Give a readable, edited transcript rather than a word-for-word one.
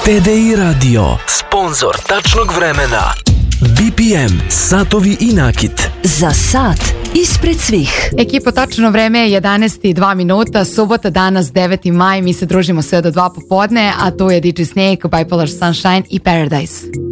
TDI Radio, sponsor tačnog vremena. BPM, satovi i nakit. Za sat ispred svih. Ekipo, tačno vreme je 11:02, subota, danas 9. maj, mi se družimo sve do 2 popodne, a tu je DJ Snake, Bipolar Sunshine i Paradise.